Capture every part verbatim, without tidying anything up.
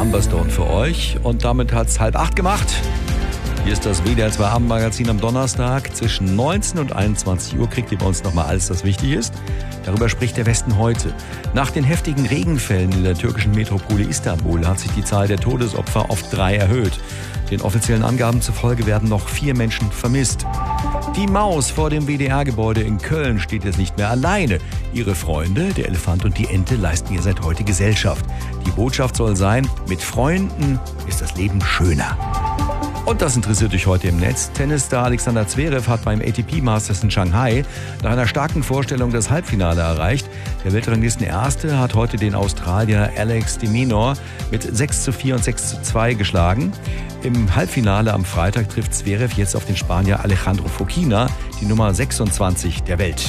Numberstone für euch. Und damit hat's halb acht gemacht. Hier ist das W D R zwei Abendmagazin am Donnerstag. Zwischen neunzehn und einundzwanzig Uhr kriegt ihr bei uns nochmal alles, was wichtig ist. Darüber spricht der Westen heute. Nach den heftigen Regenfällen in der türkischen Metropole Istanbul hat sich die Zahl der Todesopfer auf drei erhöht. Den offiziellen Angaben zufolge werden noch vier Menschen vermisst. Die Maus vor dem W D R-Gebäude in Köln steht jetzt nicht mehr alleine. Ihre Freunde, der Elefant und die Ente, leisten ihr seit heute Gesellschaft. Die Botschaft soll sein, mit Freunden ist das Leben schöner. Und das interessiert euch heute im Netz. Tennisstar Alexander Zverev hat beim A T P Masters in Shanghai nach einer starken Vorstellung das Halbfinale erreicht. Der Weltranglistenerste hat heute den Australier Alex de Minaur mit sechs zu vier und sechs zu zwei geschlagen. Im Halbfinale am Freitag trifft Zverev jetzt auf den Spanier Alejandro Fokina, die Nummer sechsundzwanzig der Welt.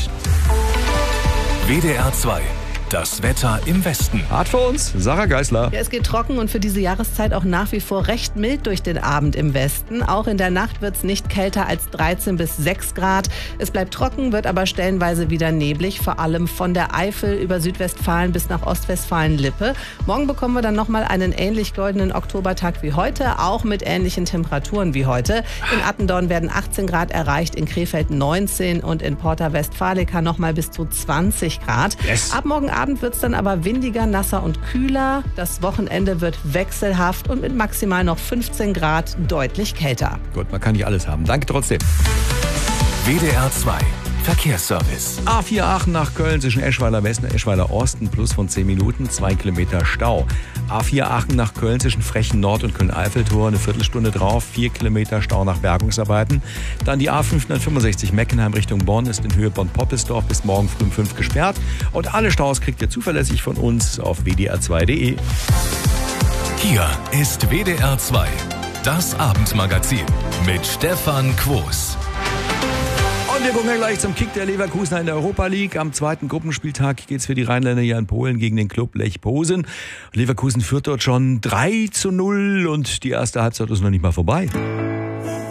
W D R zwei. Das Wetter im Westen. Hart für uns, Sarah Geisler. Ja, es geht trocken und für diese Jahreszeit auch nach wie vor recht mild durch den Abend im Westen. Auch in der Nacht wird es nicht kälter als dreizehn bis sechs Grad. Es bleibt trocken, wird aber stellenweise wieder neblig, vor allem von der Eifel über Südwestfalen bis nach Ostwestfalen-Lippe. Morgen bekommen wir dann nochmal einen ähnlich goldenen Oktobertag wie heute, auch mit ähnlichen Temperaturen wie heute. In Attendorn werden achtzehn Grad erreicht, in Krefeld neunzehn und in Porta Westfalica nochmal bis zu zwanzig Grad. Yes. Ab morgen Abend wird es dann aber windiger, nasser und kühler. Das Wochenende wird wechselhaft und mit maximal noch fünfzehn Grad deutlich kälter. Gut, man kann nicht alles haben. Danke trotzdem. W D R zwei. Verkehrsservice. A vier Aachen nach Köln zwischen Eschweiler Westen und Eschweiler Osten, plus von zehn Minuten, zwei Kilometer Stau. A vier Aachen nach Köln zwischen Frechen Nord und Köln-Eiffeltor, eine Viertelstunde drauf, vier Kilometer Stau nach Bergungsarbeiten. Dann die A fünfhundertfünfundsechzig Meckenheim Richtung Bonn ist in Höhe Bonn-Poppelsdorf bis morgen früh um fünf gesperrt. Und alle Staus kriegt ihr zuverlässig von uns auf w d r zwei punkt d e. Hier ist W D R zwei. Das Abendmagazin mit Stefan Quos. Und wir gucken ja gleich zum Kick der Leverkusener in der Europa League. Am zweiten Gruppenspieltag geht's für die Rheinländer hier in Polen gegen den Club Lech Posen. Leverkusen führt dort schon drei zu null und die erste Halbzeit ist noch nicht mal vorbei.